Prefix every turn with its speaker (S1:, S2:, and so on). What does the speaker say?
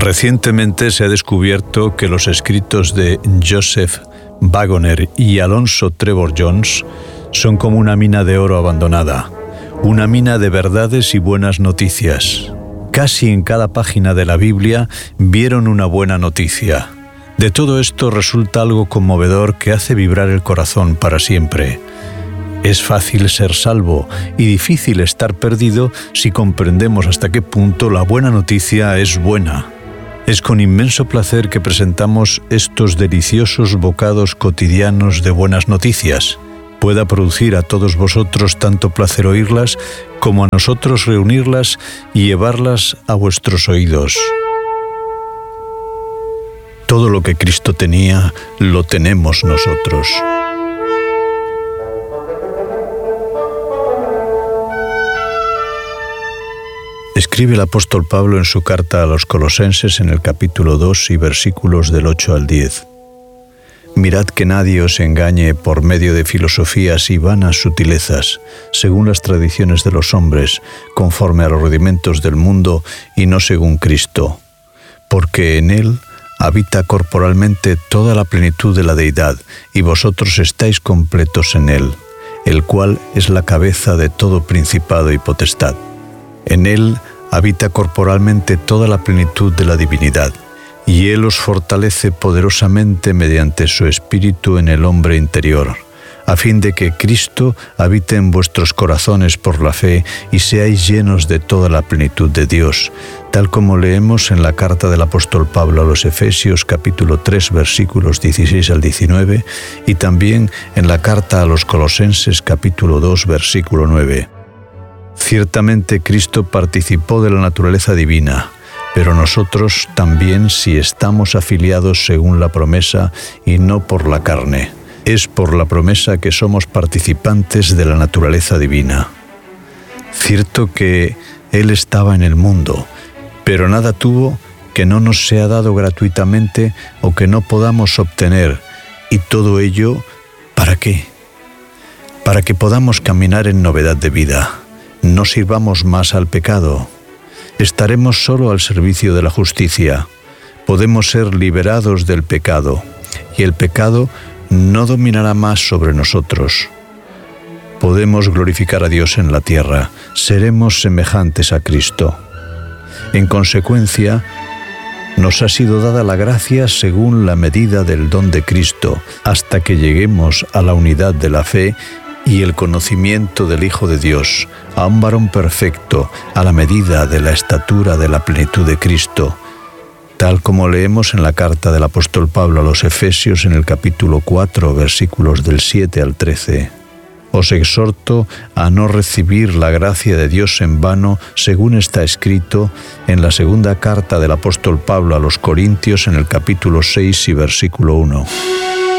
S1: Recientemente se ha descubierto que los escritos de Joseph Waggoner y Alonzo Trevor Jones son como una mina de oro abandonada, una mina de verdades y buenas noticias. Casi en cada página de la Biblia vieron una buena noticia. De todo esto resulta algo conmovedor que hace vibrar el corazón para siempre. Es fácil ser salvo y difícil estar perdido si comprendemos hasta qué punto la buena noticia es buena. Es con inmenso placer que presentamos estos deliciosos bocados cotidianos de buenas noticias. Pueda producir a todos vosotros tanto placer oírlas como a nosotros reunirlas y llevarlas a vuestros oídos. Todo lo que Cristo tenía, lo tenemos nosotros. Escribe el apóstol Pablo en su carta a los Colosenses en el capítulo 2 y versículos del 8 al 10. Mirad que nadie os engañe por medio de filosofías y vanas sutilezas, según las tradiciones de los hombres, conforme a los rudimentos del mundo y no según Cristo, porque en él habita corporalmente toda la plenitud de la deidad, y vosotros estáis completos en él, el cual es la cabeza de todo principado y potestad. En él habita corporalmente toda la plenitud de la divinidad, y él os fortalece poderosamente mediante su espíritu en el hombre interior, a fin de que Cristo habite en vuestros corazones por la fe y seáis llenos de toda la plenitud de Dios, tal como leemos en la carta del apóstol Pablo a los Efesios capítulo 3 versículos 16 al 19 y también en la carta a los Colosenses capítulo 2 versículo 9. Ciertamente Cristo participó de la naturaleza divina, pero nosotros también si estamos afiliados según la promesa y no por la carne. Es por la promesa que somos participantes de la naturaleza divina. Cierto que Él estaba en el mundo, pero nada tuvo que no nos sea dado gratuitamente o que no podamos obtener, y todo ello, ¿para qué? Para que podamos caminar en novedad de vida. No sirvamos más al pecado. Estaremos solo al servicio de la justicia. Podemos ser liberados del pecado, y el pecado no dominará más sobre nosotros. Podemos glorificar a Dios en la tierra. Seremos semejantes a Cristo. En consecuencia, nos ha sido dada la gracia según la medida del don de Cristo, hasta que lleguemos a la unidad de la fe y el conocimiento del Hijo de Dios, a un varón perfecto, a la medida de la estatura de la plenitud de Cristo, tal como leemos en la carta del apóstol Pablo a los Efesios en el capítulo 4, versículos del 7 al 13. Os exhorto a no recibir la gracia de Dios en vano, según está escrito en la segunda carta del apóstol Pablo a los Corintios en el capítulo 6 y versículo 1.